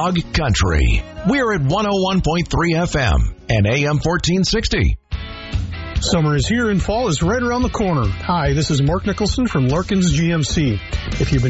Dog Country. We're at 101.3 FM and AM 1460. Summer is here and fall is right around the corner. Hi, this is Mark Nicholson from Larkins GMC. If you've been